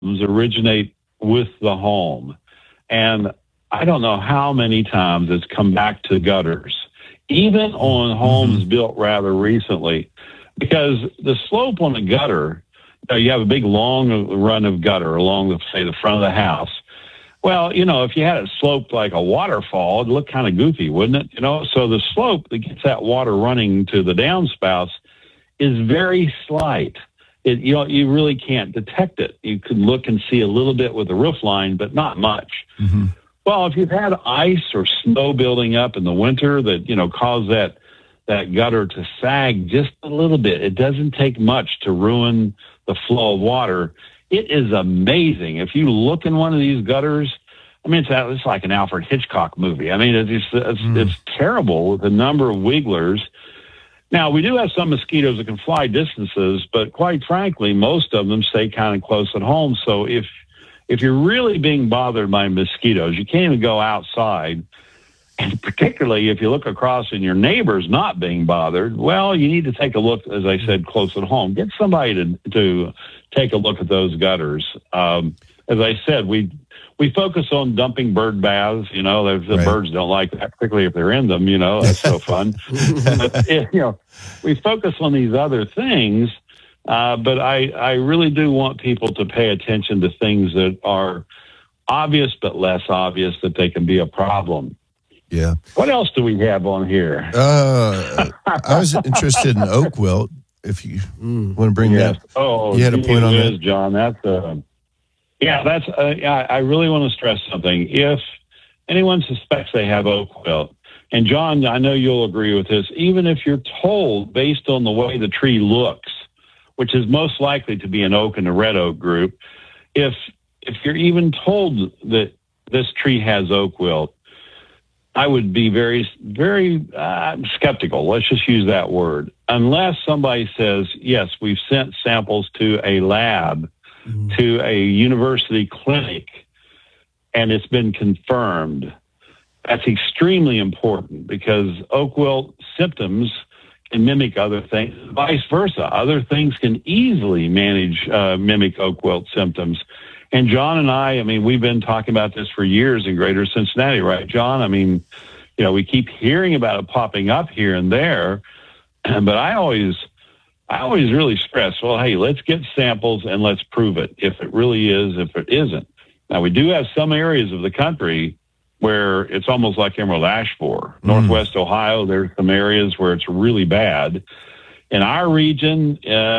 originate with the home. And I don't know how many times it's come back to gutters, even on homes built rather recently, because the slope on a gutter, you have a big long run of gutter along the, say, the front of the house. Well, if you had it sloped like a waterfall, it'd look kind of goofy, wouldn't it? So the slope that gets that water running to the downspouts is very slight. You really can't detect it. You could look and see a little bit with the roof line, but not much. Mm-hmm. Well, if you've had ice or snow building up in the winter that, cause that gutter to sag just a little bit, it doesn't take much to ruin the flow of water. It is amazing. If you look in one of these gutters, it's like an Alfred Hitchcock movie. It's terrible, the number of wigglers. Now, we do have some mosquitoes that can fly distances, but quite frankly, most of them stay kind of close at home. So if you're really being bothered by mosquitoes, you can't even go outside. And particularly if you look across and your neighbor's not being bothered, well, you need to take a look, as I said, close at home. Get somebody to take a look at those gutters. As I said, we focus on dumping bird baths. The birds don't like that, particularly if they're in them. That's so fun. But, we focus on these other things, but I really do want people to pay attention to things that are obvious but less obvious that they can be a problem. Yeah. What else do we have on here? I was interested in oak wilt. If you want to bring that, you had a point on that, John. I really want to stress something. If anyone suspects they have oak wilt, and John, I know you'll agree with this, even if you're told based on the way the tree looks, which is most likely to be an oak and a red oak group, if you're even told that this tree has oak wilt, I would be very, very skeptical. Let's just use that word. Unless somebody says, yes, we've sent samples to a lab, to a university clinic, and it's been confirmed. That's extremely important because oak wilt symptoms can mimic other things, vice versa. Other things can easily mimic oak wilt symptoms. And John and I we've been talking about this for years in Greater Cincinnati, right, John? We keep hearing about it popping up here and there, but I always really stress, well, hey, let's get samples and let's prove it, if it really is, if it isn't. Now, we do have some areas of the country where it's almost like emerald ash borer. Northwest Ohio, there's some areas where it's really bad. In our region,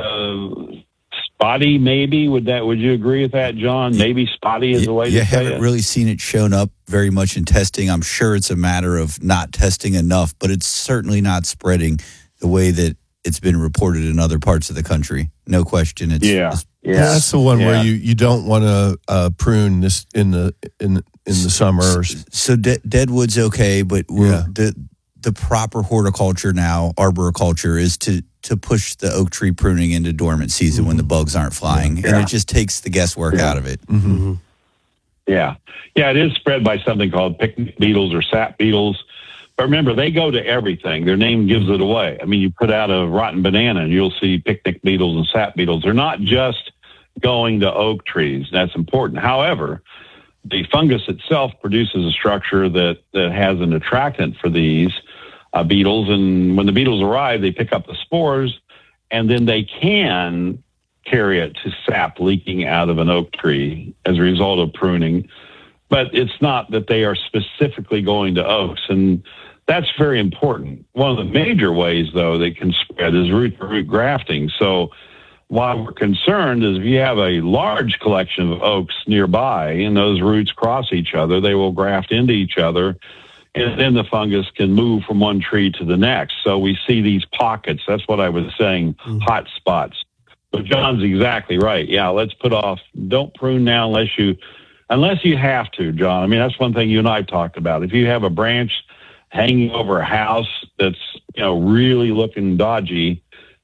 spotty, maybe. Would you agree with that, John? Maybe spotty is the way to say it. You haven't really seen it shown up very much in testing. I'm sure it's a matter of not testing enough, but it's certainly not spreading the way that it's been reported in other parts of the country. No question. That's the one where you don't want to prune this in the summer. So deadwood's okay, but the proper horticulture now, arboriculture, is to push the oak tree pruning into dormant season when the bugs aren't flying. And it just takes the guesswork out of it. Mm-hmm. Yeah, it is spread by something called picnic beetles or sap beetles. But remember, they go to everything. Their name gives it away. You put out a rotten banana and you'll see picnic beetles and sap beetles. They're not just going to oak trees. That's important. However, the fungus itself produces a structure that has an attractant for these beetles. And when the beetles arrive, they pick up the spores and then they can carry it to sap leaking out of an oak tree as a result of pruning. But it's not that they are specifically going to oaks. And that's very important. One of the major ways, though, they can spread is root-to-root grafting. So while we're concerned is if you have a large collection of oaks nearby and those roots cross each other, they will graft into each other. And then the fungus can move from one tree to the next. So we see these pockets. That's what I was saying, hot spots. But John's exactly right. Yeah, let's put off. Don't prune now unless you have to, John. That's one thing you and I talked about. If you have a branch hanging over a house that's, really looking dodgy,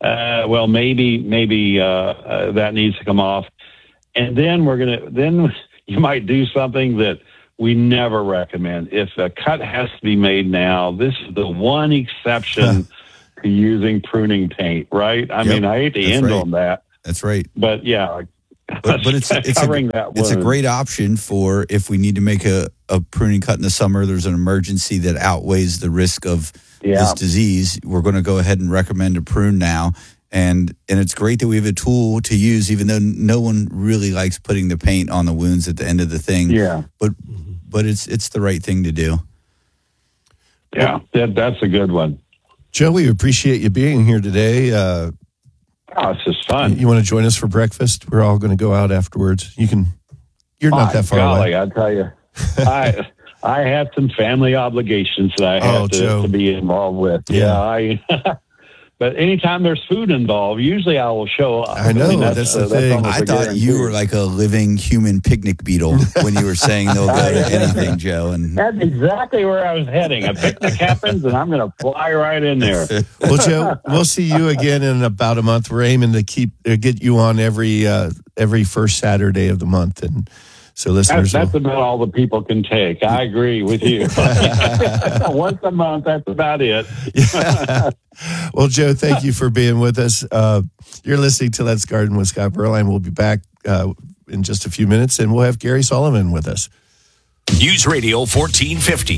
maybe that needs to come off. And then you might do something that we never recommend. If a cut has to be made now, this is the one exception to using pruning paint, right? I hate to end on that. That's right. But yeah, But it's a great option for if we need to make a pruning cut in the summer. There's an emergency that outweighs the risk of this disease. We're going to go ahead and recommend a prune now. And it's great that we have a tool to use, even though no one really likes putting the paint on the wounds at the end of the thing. Yeah. But it's the right thing to do. Yeah, that's a good one. Joe, we appreciate you being here today. It's just fun. You want to join us for breakfast? We're all going to go out afterwards. You're not that far away. I tell you, I have some family obligations that I have to be involved with. Yeah. But anytime there's food involved, usually I will show up. I know, that's the thing. I thought you were like a living human picnic beetle when you were saying they'll go to anything, Joe. And that's exactly where I was heading. A picnic happens, and I'm going to fly right in there. Well, Joe, we'll see you again in about a month. We're aiming to get you on every first Saturday of the month, and so listeners, that's about all the people can take. I agree with you. Once a month, that's about it. Yeah. Well, Joe, thank you for being with us. You're listening to Let's Garden with Scott Berline. We'll be back in just a few minutes, and we'll have Gary Sullivan with us. News Radio 1450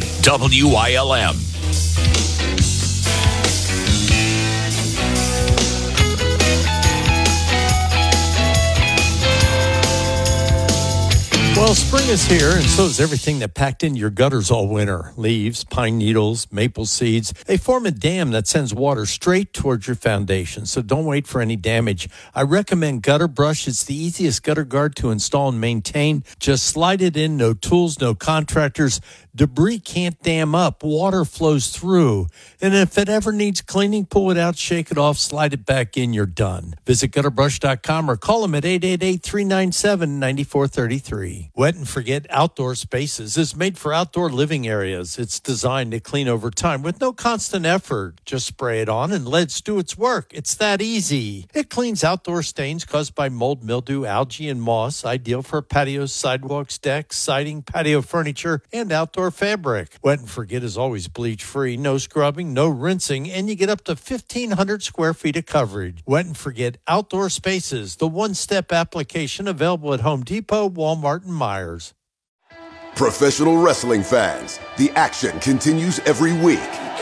WILM. Well, spring is here, and so is everything that packed into your gutters all winter. Leaves, pine needles, maple seeds. They form a dam that sends water straight towards your foundation, so don't wait for any damage. I recommend Gutter Brush. It's the easiest gutter guard to install and maintain. Just slide it in, no tools, no contractors. Debris can't dam up. Water flows through. And if it ever needs cleaning, pull it out, shake it off, slide it back in, you're done. Visit gutterbrush.com or call them at 888-397-9433. Wet and Forget Outdoor Spaces is made for outdoor living areas. It's designed to clean over time with no constant effort. Just spray it on and let it do its work. It's that easy. It cleans outdoor stains caused by mold, mildew, algae, and moss. Ideal for patios, sidewalks, decks, siding, patio furniture, and outdoor fabric. Wet and Forget is always bleach-free, no scrubbing, no rinsing, and you get up to 1,500 square feet of coverage. Wet and Forget Outdoor Spaces, the one-step application available at Home Depot, Walmart, and Meijer. Professional wrestling fans, the action continues every week.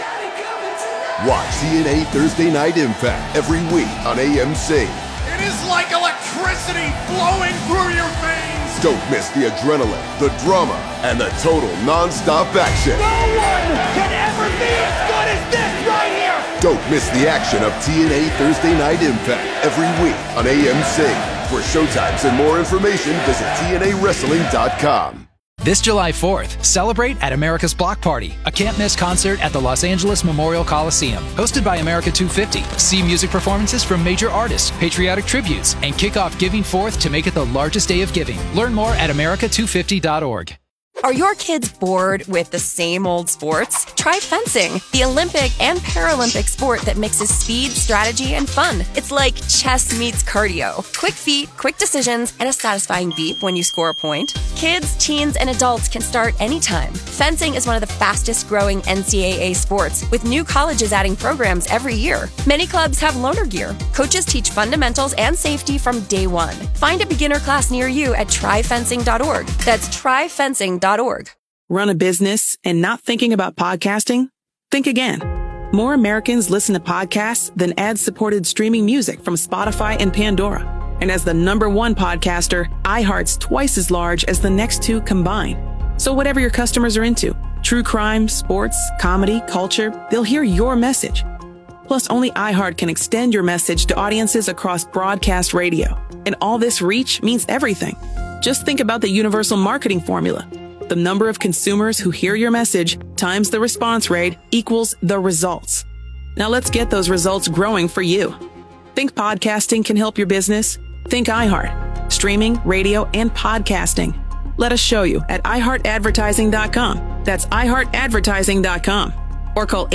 Watch TNA Thursday Night Impact every week on AMC. It is like electricity flowing through your veins. Don't miss the adrenaline, the drama, and the total non-stop action. No one can ever be as good as this right here. Don't miss the action of TNA Thursday Night Impact every week on AMC. For showtimes and more information, visit TNAWrestling.com. This July 4th, celebrate at America's Block Party, a can't-miss concert at the Los Angeles Memorial Coliseum. Hosted by America 250, see music performances from major artists, patriotic tributes, and kick off Giving Forth to make it the largest day of giving. Learn more at america250.org. Are your kids bored with the same old sports? Try fencing, the Olympic and Paralympic sport that mixes speed, strategy, and fun. It's like chess meets cardio. Quick feet, quick decisions, and a satisfying beep when you score a point. Kids, teens, and adults can start anytime. Fencing is one of the fastest growing NCAA sports, with new colleges adding programs every year. Many clubs have loaner gear. Coaches teach fundamentals and safety from day one. Find a beginner class near you at tryfencing.org. That's tryfencing.org. Run a business and not thinking about podcasting? Think again. More Americans listen to podcasts than ad-supported streaming music from Spotify and Pandora. And as the #1 podcaster, iHeart's twice as large as the next two combined. So whatever your customers are into, true crime, sports, comedy, culture, they'll hear your message. Plus, only iHeart can extend your message to audiences across broadcast radio. And all this reach means everything. Just think about the universal marketing formula. The number of consumers who hear your message times the response rate equals the results. Now let's get those results growing for you. Think podcasting can help your business? Think iHeart. Streaming, radio, and podcasting. Let us show you at iHeartAdvertising.com. That's iHeartAdvertising.com. Or call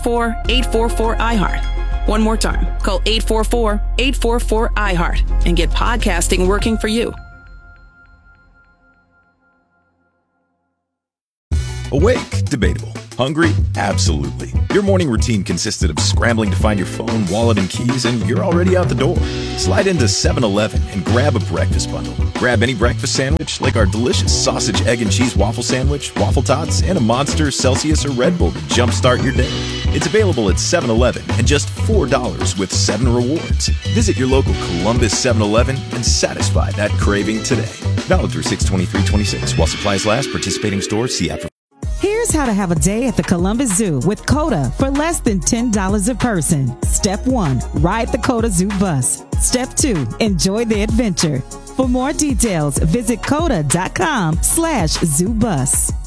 844-844-iHeart. One more time. Call 844-844-iHeart and get podcasting working for you. Awake? Debatable. Hungry? Absolutely. Your morning routine consisted of scrambling to find your phone, wallet, and keys, and you're already out the door. Slide into 7-Eleven and grab a breakfast bundle. Grab any breakfast sandwich, like our delicious sausage, egg, and cheese waffle sandwich, waffle tots, and a Monster, Celsius, or Red Bull to jumpstart your day. It's available at 7-Eleven and just $4 with 7 rewards. Visit your local Columbus 7-Eleven and satisfy that craving today. Valid through 6/23/26. While supplies last, participating stores, see app. Here's how to have a day at the Columbus Zoo with COTA for less than $10 a person. Step 1, ride the COTA Zoo bus. Step 2, enjoy the adventure. For more details, visit COTA.com/ZooBus.